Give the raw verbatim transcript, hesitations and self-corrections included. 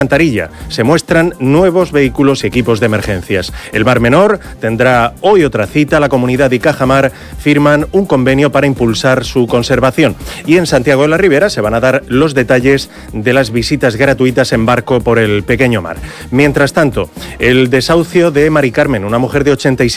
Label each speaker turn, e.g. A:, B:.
A: Alcantarilla se muestran nuevos vehículos y equipos de emergencias. El Mar Menor tendrá hoy otra cita. La Comunidad y Cajamar firman un convenio para impulsar su conservación. Y en Santiago de la Ribera se van a dar los detalles de las visitas gratuitas en barco por el Pequeño Mar. Mientras tanto, el desahucio de Mari Carmen, una mujer de ochenta y siete